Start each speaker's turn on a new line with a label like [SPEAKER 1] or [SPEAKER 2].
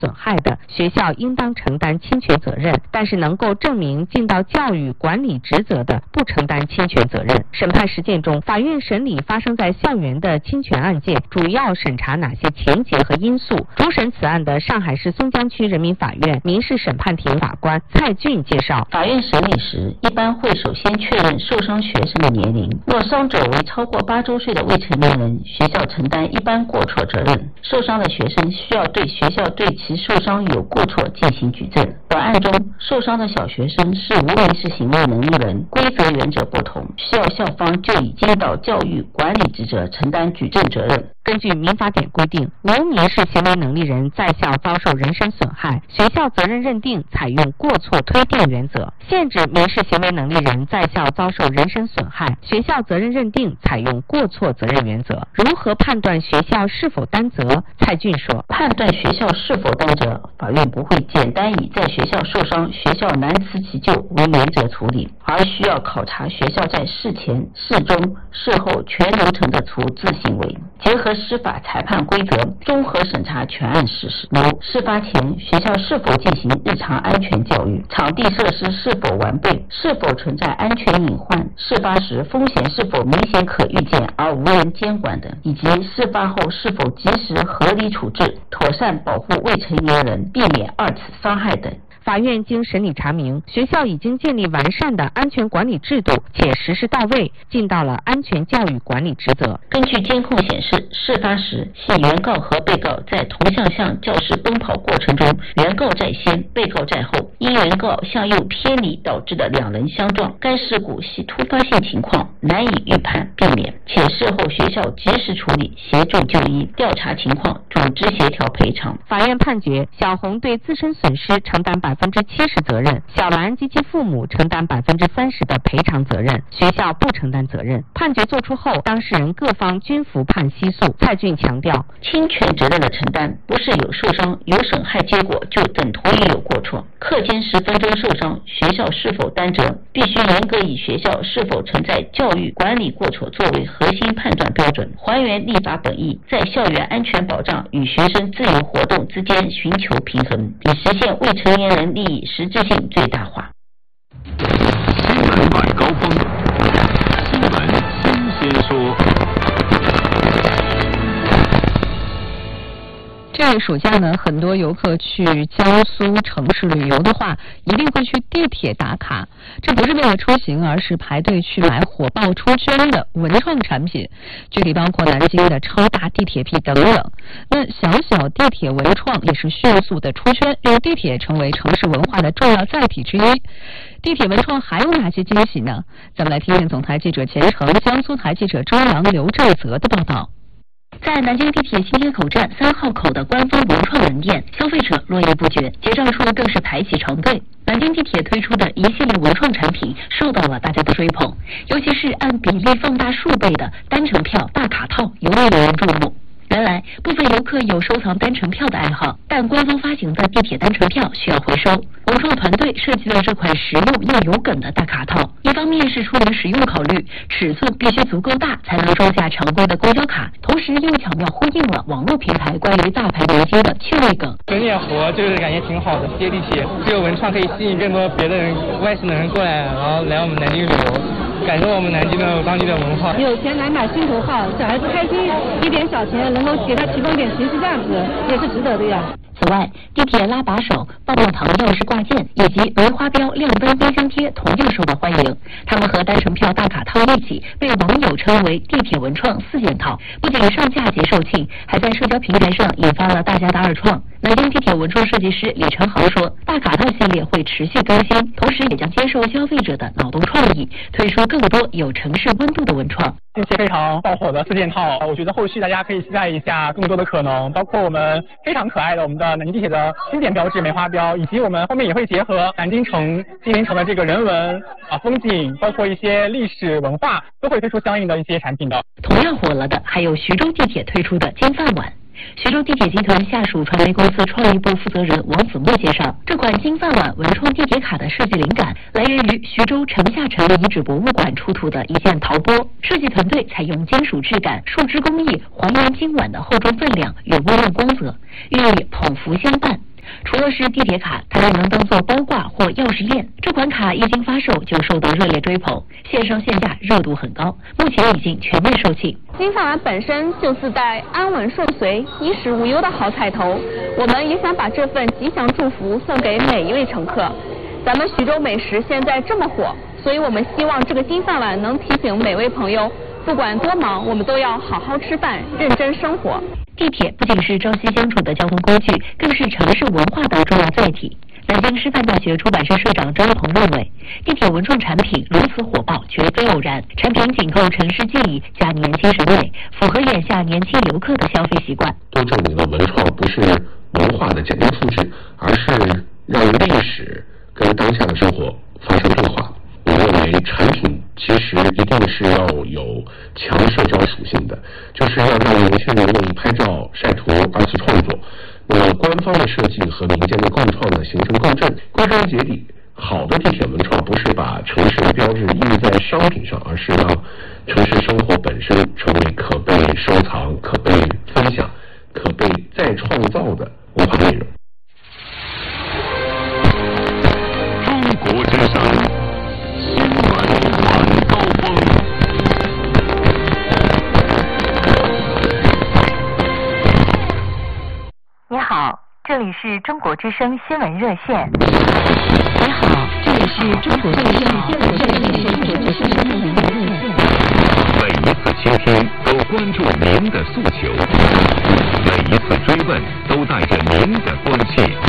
[SPEAKER 1] 损害的，学校应当承担侵权责任，但是能够证明尽到教育管理职责的，不承担侵权责任。审判实践中，法院审理发生在校园的侵权案件，主要审查哪些情节和因素？主审此案的上海市松江区人民法院民事审判庭法官蔡俊介绍，
[SPEAKER 2] 法院审理时，一般会首先确认受伤学生的年龄，若伤者为超过8周岁的未成年人，学校承担一般过错责任。受伤的学生需要对学校对其受伤有过错进行举证。本案中，受伤的小学生是无民事行为能力人，规则原则不同，需要校方就已尽到教育管理职责承担举证责任。
[SPEAKER 1] 根据民法典规定，无民事行为能力人在校遭受人身损害，学校责任认定采用过错推定原则；限制民事行为能力人在校遭受人身损害，学校责任认定采用过错责任原则。如何判断学校是否担责？蔡俊说，
[SPEAKER 2] 判断学校是否担责，法院不会简单以在学校受伤，学校难辞其咎为原则处理，而需要考察学校在事前、事中、事后全流程的处置行为，结合司法裁判规则，综合审查全案事实。如事发前学校是否进行日常安全教育，场地设施是否完备，是否存在安全隐患，事发时风险是否明显可预见而无人监管等，以及事发后是否及时合理处置，妥善保护未成年人，避免二次伤害等。
[SPEAKER 1] 法院经审理查明，学校已经建立完善的安全管理制度，且实施到位，尽到了安全教育管理职责。
[SPEAKER 2] 根据监控显示，事发时系原告和被告在同向教室奔跑过程中，原告在先，被告在后，因原告向右偏离导致的两人相撞。该事故系突发性情况，难以预判避免，且事后学校及时处理，协助就医，调查情况，组织协调赔偿。
[SPEAKER 1] 法院判决小红对自身损失承担70%责任，小兰及其父母承担30%的赔偿责任，学校不承担责任。判决作出后，当事人各方均服判息诉。蔡俊强调，
[SPEAKER 2] 侵权责任的承担不是有受伤、有损害结果就等同于有过错。课间10分钟受伤，学校是否担责，必须严格以学校是否存在教育管理过错作为核心判断标准，还原立法本意，在校园安全保障与学生自由活动之间寻求平衡，以实现未成年人利益实质性最大化。
[SPEAKER 3] 新闻晚高峰，新闻新鲜说。
[SPEAKER 4] 这个暑假呢，很多游客去江苏城市旅游的话，一定会去地铁打卡。这不是为了出行，而是排队去买火爆出圈的文创产品，具体包括南京的超大地铁皮等等。那小地铁文创也是迅速的出圈，让地铁成为城市文化的重要载体之一。地铁文创还有哪些惊喜呢？咱们来听听总台记者钱程、江苏台记者周阳、刘正泽的报道。
[SPEAKER 5] 在南京地铁新街口站3号口的官方文创门店，消费者络绎不绝，结账处更是排起长队。南京地铁推出的一系列文创产品受到了大家的追捧，尤其是按比例放大数倍的单程票大卡套尤为引人注目。原来部分游客有收藏单程票的爱好，但官方发行的地铁单程票需要回收。文创团队设计了这款实用又有梗的大卡套，一方面是出于实用考虑，尺寸必须足够大才能装下常规的公交卡，同时又巧妙呼应了网络平台关于大牌明星的趣味梗。
[SPEAKER 6] 整点活就是感觉挺好的，接地气，这个文创可以吸引更多别的人、外省的人过来，然后来我们南京旅游，感受我们南京的当地的文化。
[SPEAKER 7] 有钱来买心头好，小孩子开心，一点小钱能够给他提供点学习价值，也是值得的呀。
[SPEAKER 5] 此外，地铁拉把手、棒棒糖钥匙挂件以及梅花标亮灯冰箱贴同样受到欢迎。它们和单程票大卡套一起，被网友称为地铁文创4件套，不仅上架即售罄，还在社交平台上引发了大家的二创。南京地铁文创设计师李成豪说，大卡套系列会持续更新，同时也将接受消费者的脑洞创意，推出更多有城市温度的文创。
[SPEAKER 6] 近期非常爆火的4件套，我觉得后续大家可以期待一下更多的可能，包括我们非常可爱的我们的南京地铁的经典标志梅花标，以及我们后面也会结合南京城金陵城的这个人文风景，包括一些历史文化，都会推出相应的一些产品的。
[SPEAKER 5] 同样火了的还有徐州地铁推出的金饭碗。 徐州地铁集团下属传媒公司创意部负责人王子墨介绍，这款金饭碗文创地铁卡的设计灵感来源于徐州城下城遗址博物馆出土的一件陶钵，设计团队采用金属质感、树脂工艺还原金碗的厚重分量与微亮光泽，寓意捧福相伴。除了是地铁卡，它还能当做包挂或钥匙链。这款卡一经发售就受到热烈追捧，线上线下热度很高，目前已经全面售罄。
[SPEAKER 7] 金饭碗本身就自带安稳顺遂、衣食无忧的好彩头，我们也想把这份吉祥祝福送给每一位乘客。咱们徐州美食现在这么火，所以我们希望这个金饭碗能提醒每位朋友，不管多忙，我们都要好好吃饭，认真生活。
[SPEAKER 5] 地铁不仅是朝夕相处的交通工具，更是城市文化的重要载体。南京师范大学出版社社长张一鹏认为，地铁文创产品如此火爆绝非偶然，产品紧扣城市记忆加年轻审美，符合眼下年轻游客的消费习惯。
[SPEAKER 8] 都证明了文创不是文化的简单复制，而是让历史跟当下的生活发生对话。我认为产品其实一定是要有强社交属性的，就是要让年轻人用拍照晒图二次创作。那么官方的设计和民间的共创呢形成共振。归根结底，好的地铁文创不是把城市的标志印在商品上，而是让城市生活本身成为可被收藏、可被分享、可被再创造的文化内容。
[SPEAKER 3] 中国之声新闻晚高峰。
[SPEAKER 9] 你好，这里是中国之声新闻热线。
[SPEAKER 5] 你好，这里是中国之声新闻热线。
[SPEAKER 3] 每一次倾听都关注您的诉求，每一次追问都带着您的关切。